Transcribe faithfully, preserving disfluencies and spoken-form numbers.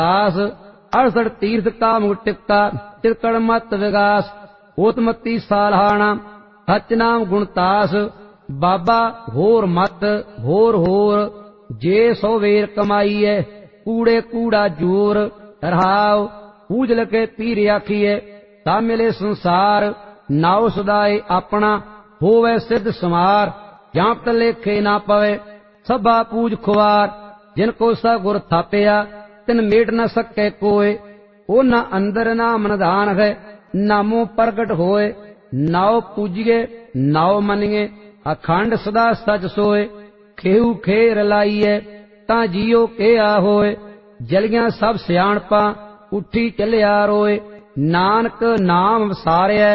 आस अड़सठ तीर्थ का मुटिकता तिरकड़ मत विगास ओतमती सालहाना सच नाम गुणतास बाबा होर मत होर होर जे सौ वेर कमाईए कूड़े कूड़ा जोर रहाव पूजल के पीर आखिए ता मिले संसार नाव सदाए अपना होवे सिद्ध समार जाप लेखे ना पवे सभा पूज खुवार जिनको सा गुर थापिया तिन मेट न सके कोय ओ न अंदर नाम निधान है नामो प्रगट होए नाव पूजिए नाव मनिए अखंड सदा सच सोए खेऊ खेर लाइए ता जियो के आ होए जलियां सब सियाणपा उठी चलिया रोए नानक नाम वसारिया